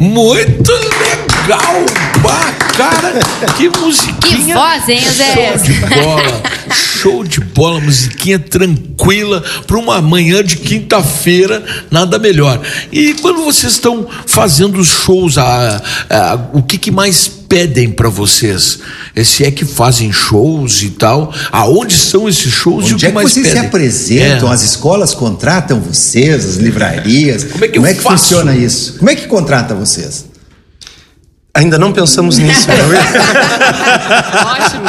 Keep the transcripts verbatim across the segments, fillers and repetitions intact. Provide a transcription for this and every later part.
Muito legal! Bah, cara, que musiquinha. Que voz, hein, Zé? Show de bola. Show de bola, musiquinha tranquila para uma manhã de quinta-feira, nada melhor. E quando vocês estão fazendo os shows, a, a, o que, que mais pedem para vocês? Se é que fazem shows e tal, aonde são esses shows? Onde e o que é que mais vocês pedem? se apresentam? É. As escolas contratam vocês, as livrarias? Como é que, Como eu é que faço? funciona isso? Como é que contrata vocês? Ainda não pensamos nisso. Ótimo.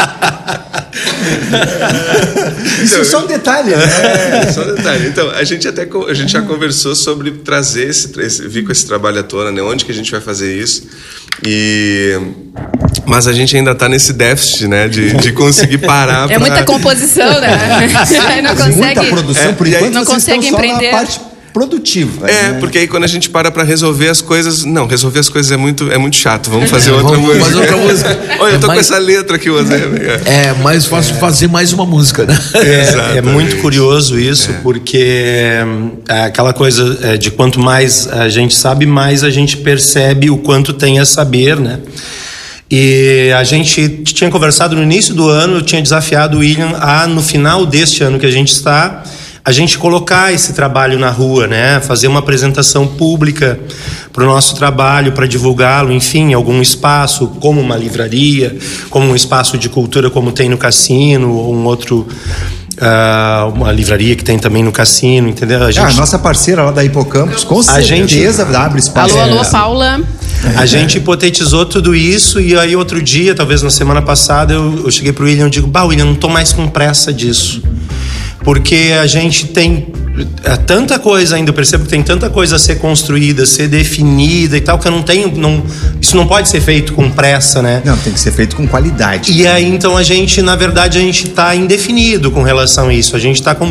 Isso é só um detalhe, né? É, só um detalhe. Então, a gente até a gente já conversou sobre trazer esse, esse vir com esse trabalho à tona, né? Onde que a gente vai fazer isso? E mas a gente ainda está nesse déficit, né? De, de conseguir parar. É pra... muita composição, né? não consegue, Muita produção, é, por e aí enquanto não vocês consegue estão só empreender. na parte produtiva. É, né? porque aí quando a gente para pra resolver as coisas, não, resolver as coisas é muito, é muito chato. Vamos fazer outra Vamos música. fazer outra música. Olha, eu tô É com mais- essa letra aqui, você. É mais fácil fazer mais uma música, né? É, é muito curioso isso, porque é aquela coisa é, de quanto mais a gente sabe, mais a gente percebe o quanto tem a saber, né? E a gente tinha conversado no início do ano, eu tinha desafiado o William a, no final deste ano que a gente está, a gente colocar esse trabalho na rua, né? Fazer uma apresentação pública para o nosso trabalho, para divulgá-lo, enfim, em algum espaço, como uma livraria, como um espaço de cultura como tem no Cassino, ou um outro... Uh, uma livraria que tem também no Cassino, entendeu? A, gente, Ah, a nossa parceira lá da Hipocampus, com A gente- certeza abre espaço. Alô, alô, É. Paula. a gente hipotetizou tudo isso e aí outro dia, talvez na semana passada, eu, eu cheguei pro William e digo, bah, William, não tô mais com pressa disso. Porque a gente tem é, tanta coisa ainda, eu percebo que tem tanta coisa a ser construída, a ser definida e tal, que eu não tenho, não, isso não pode ser feito com pressa, né? Não, tem que ser feito com qualidade. E aí, então, a gente, na verdade, a gente está indefinido com relação a isso. A gente está com